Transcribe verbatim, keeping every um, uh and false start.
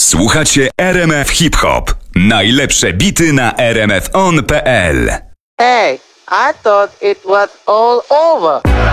Słuchacie R M F Hip Hop. Najlepsze bity na r m f on kropka p l. Hey, I thought it was all over.